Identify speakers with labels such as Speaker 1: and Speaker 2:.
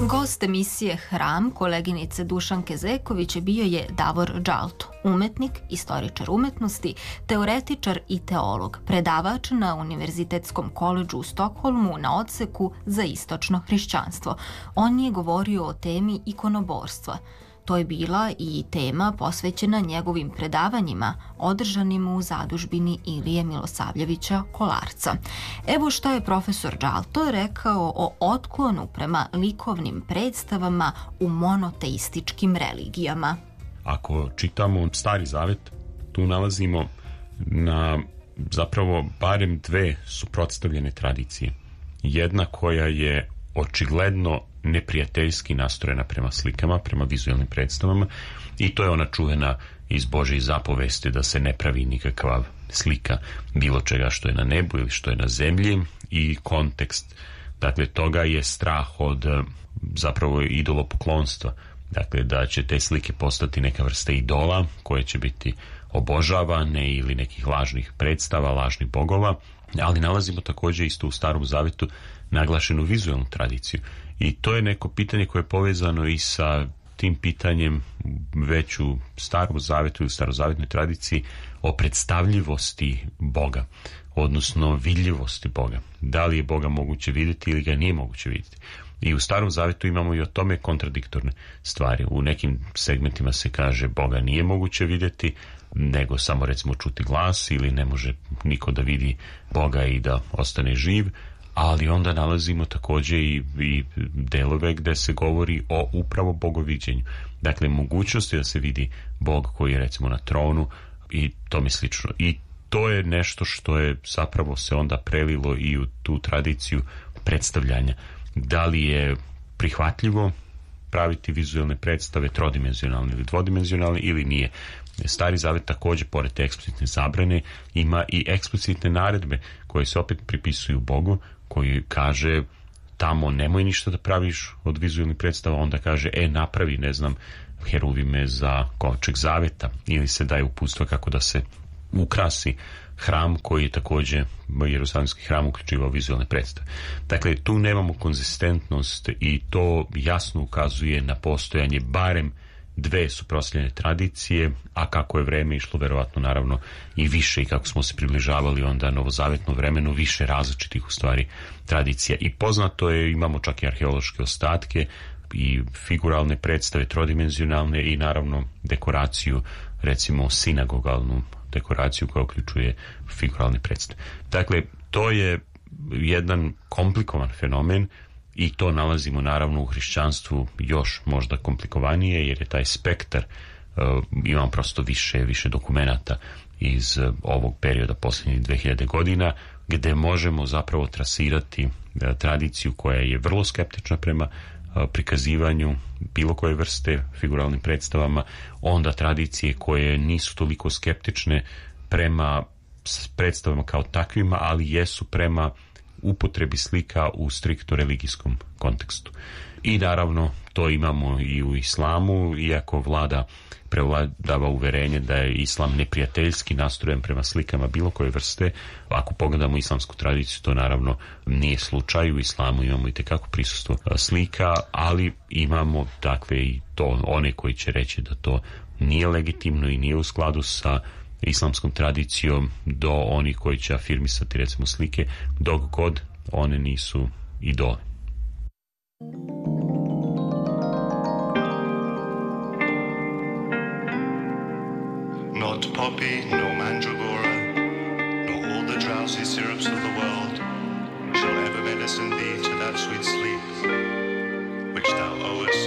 Speaker 1: Gost emisije Hram, koleginice Dušanke Zeković, bio je Davor Džalto, umetnik, istoričar umetnosti, teoretičar i teolog, predavač na Univerzitetskom koledžu u Stokholmu na odseku za istočno hrišćanstvo. On je govorio o temi ikonoborstva. To je bila i tema posvećena njegovim predavanjima, održanim u zadužbini Ilije Milosavljevića Kolarca. Evo šta je profesor Džalto rekao o otklonu prema likovnim predstavama u monoteističkim religijama.
Speaker 2: Ako čitamo Stari Zavet, tu nalazimo na zapravo barem dve suprotstavljene tradicije. Jedna koja je očigledno neprijateljski nastrojena prema slikama, prema vizualnim predstavama, i to je ona čuvena iz Božjih zapovesti da se ne pravi nikakva slika bilo čega što je na nebu ili što je na zemlji, i kontekst dakle toga je strah od zapravo idolopoklonstva, dakle da će te slike postati neka vrsta idola koje će biti obožavane ili nekih lažnih predstava, lažnih bogova, ali nalazimo također isto u Starom Zavetu naglašenu vizualnu tradiciju. I to je neko pitanje koje je povezano i sa tim pitanjem već u Starom Zavetu ili starozavetnoj tradiciji o predstavljivosti Boga, odnosno vidljivosti Boga. Da li je Boga moguće vidjeti ili ga nije moguće vidjeti. I u Starom Zavetu imamo i o tome kontradiktorne stvari. U nekim segmentima se kaže Boga nije moguće vidjeti, nego samo recimo čuti glas, ili ne može niko da vidi Boga i da ostane živ, ali onda nalazimo također i delove gde se govori o upravo bogoviđenju. Dakle, mogućnosti da se vidi Bog koji je recimo na tronu i tome slično. I to je nešto što je zapravo se onda prelilo i u tu tradiciju predstavljanja. Da li je prihvatljivo praviti vizualne predstave trodimenzionalne ili dvodimenzionalne ili nije. Stari Zavet također, pored te eksplicitne zabrane, ima i eksplicitne naredbe koje se opet pripisuju Bogu, koji kaže tamo nemoj ništa da praviš od vizualnih predstava, onda kaže napravi, ne znam, heruvime za kovčeg zaveta, ili se daje uputstva kako da se ukrasi hram koji je također Jerusalimski hram uključivao vizualne predstave. Dakle, tu nemamo konzistentnost i to jasno ukazuje na postojanje barem dve suprotstavljene tradicije, a kako je vreme išlo verovatno naravno i više, i kako smo se približavali onda novozavetnom vremenu, više različitih u stvari tradicija. I poznato je, imamo čak i arheološke ostatke i figuralne predstave trodimenzionalne i naravno dekoraciju, recimo sinagogalnu dekoraciju koja uključuje figuralne predstave. Dakle, to je jedan komplikovan fenomen i to nalazimo naravno u hrišćanstvu još možda komplikovanije, jer je taj spektar, imam prosto više dokumenata iz ovog perioda posljednjih 2000 godina, gde možemo zapravo trasirati tradiciju koja je vrlo skeptična prema prikazivanju bilo koje vrste figuralnim predstavama, onda tradicije koje nisu toliko skeptične prema predstavama kao takvima, ali jesu prema upotrebi slika u striktno religijskom kontekstu. I naravno to imamo i u islamu, iako prevladava uverenje da je islam neprijateljski nastrojen prema slikama bilo koje vrste. Ako pogledamo islamsku tradiciju, to naravno nije slučaj. U islamu imamo itekako prisustvo slika, ali imamo takve i to one koji će reći da to nije legitimno i nije u skladu sa islamskom tradicijom, do onih koji će afirmisati recimo slike dok god one nisu idole.
Speaker 3: Not poppy, no mandragora, nor all the drowsy syrups of the world shall ever medicine thee to that sweet sleep which thou owest